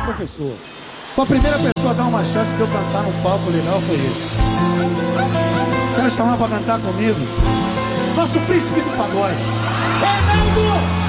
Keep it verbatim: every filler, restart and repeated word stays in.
professor. Foi a primeira pessoa a dar uma chance de eu cantar num palco legal, foi ele. Quero chamar pra cantar comigo nosso príncipe do pagode, Reinaldo